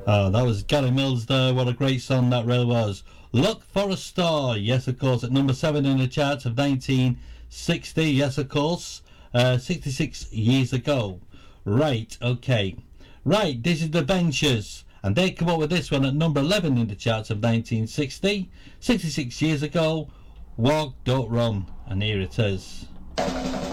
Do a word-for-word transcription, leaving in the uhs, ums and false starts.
Oh, that was Gary Mills there. What a great song that really was. Look for a Star. Yes, of course, at number seven in the charts of nineteen sixty. Yes, of course. Uh, sixty-six years ago. Right, okay. Right, this is The Ventures. And they come up with this one at number eleven in the charts of nineteen sixty. sixty-six years ago. Walk, Don't Run. And here it is.